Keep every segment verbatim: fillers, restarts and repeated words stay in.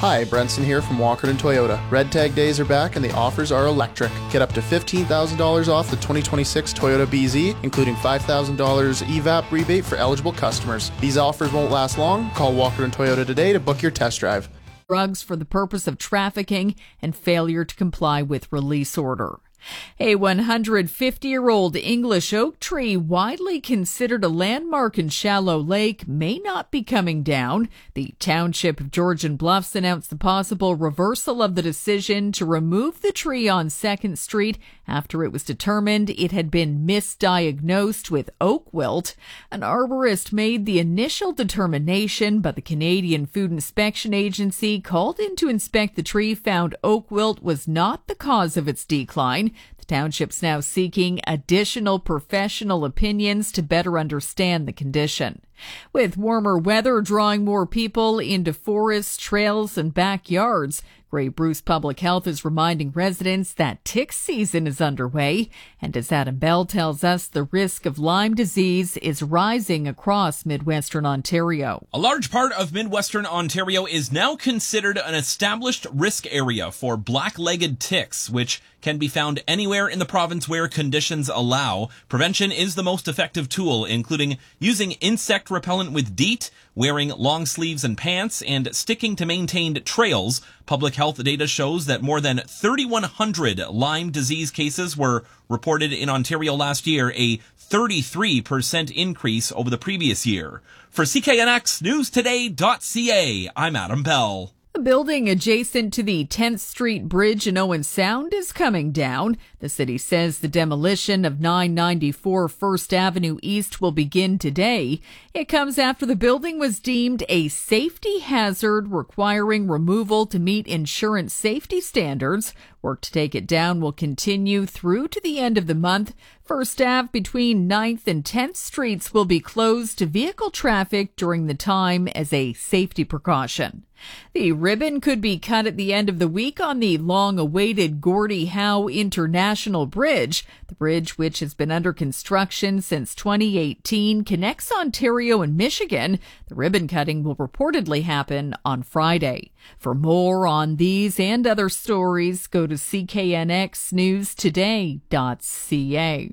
Hi, Brenson here from Walkerton Toyota. Red Tag days are back and the offers are electric. Get up to fifteen thousand dollars off the twenty twenty-six Toyota B Z, including five thousand dollars E V A P rebate for eligible customers. These offers won't last long. Call Walkerton Toyota today to book your test drive. Drugs for the purpose of trafficking and failure to comply with release order. A one hundred fifty-year-old English oak tree, widely considered a landmark in Shallow Lake, may not be coming down. The township of Georgian Bluffs announced the possible reversal of the decision to remove the tree on second Street after it was determined it had been misdiagnosed with oak wilt. An arborist made the initial determination, but the Canadian Food Inspection Agency, called in to inspect the tree, found oak wilt was not the cause of its decline. The township's now seeking additional professional opinions to better understand the condition. With warmer weather drawing more people into forests, trails, and backyards, Grey Bruce Public Health is reminding residents that tick season is underway. And as Adam Bell tells us, the risk of Lyme disease is rising across Midwestern Ontario. A large part of Midwestern Ontario is now considered an established risk area for black-legged ticks, which can be found anywhere in the province where conditions allow. Prevention is the most effective tool, including using insect repellent with DEET, wearing long sleeves and pants, and sticking to maintained trails. Public health data shows that more than thirty-one hundred Lyme disease cases were reported in Ontario last year, a thirty-three percent increase over the previous year. For C K N X News Today dot C A, I'm Adam Bell. A building adjacent to the tenth Street Bridge in Owen Sound is coming down. The city says the demolition of nine ninety-four First Avenue East will begin today. It comes after the building was deemed a safety hazard, requiring removal to meet insurance safety standards. Work to take it down will continue through to the end of the month. First Ave between ninth and tenth Streets will be closed to vehicle traffic during the time as a safety precaution. The ribbon could be cut at the end of the week on the long-awaited Gordie Howe International Bridge. The bridge, which has been under construction since twenty eighteen, connects Ontario and Michigan. The ribbon cutting will reportedly happen on Friday. For more on these and other stories, go to C K N X News Today dot C A.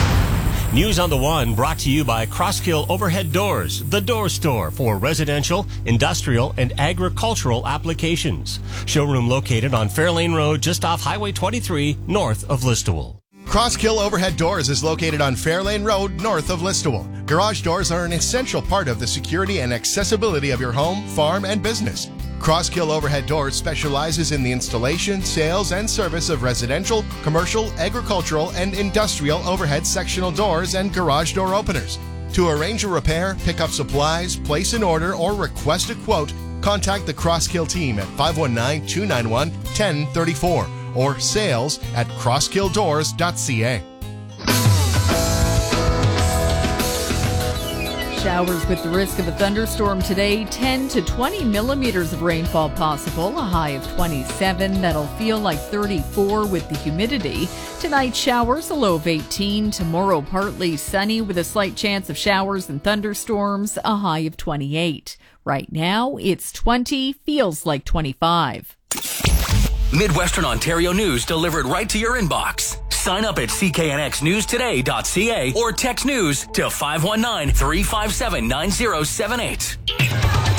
News on the One brought to you by Crosskill Overhead Doors, the door store for residential, industrial, and agricultural applications. Showroom located on Fairlane Road just off Highway twenty-three, north of Listowel. Crosskill Overhead Doors is located on Fairlane Road, north of Listowel. Garage doors are an essential part of the security and accessibility of your home, farm, and business. Crosskill Overhead Doors specializes in the installation, sales, and service of residential, commercial, agricultural, and industrial overhead sectional doors and garage door openers. To arrange a repair, pick up supplies, place an order, or request a quote, contact the Crosskill team at five one nine, two nine one, one zero three four or sales at crosskill doors dot C A. Showers with the risk of a thunderstorm today, ten to twenty millimeters of rainfall possible, a high of twenty-seven. That'll feel like thirty-four with the humidity. Tonight, showers, a low of eighteen. Tomorrow, partly sunny with a slight chance of showers and thunderstorms, a high of twenty-eight. Right now, it's twenty, feels like twenty-five. Midwestern Ontario news delivered right to your inbox. Sign up at C K N X News Today dot C A or text news to five one nine, three five seven, nine zero seven eight.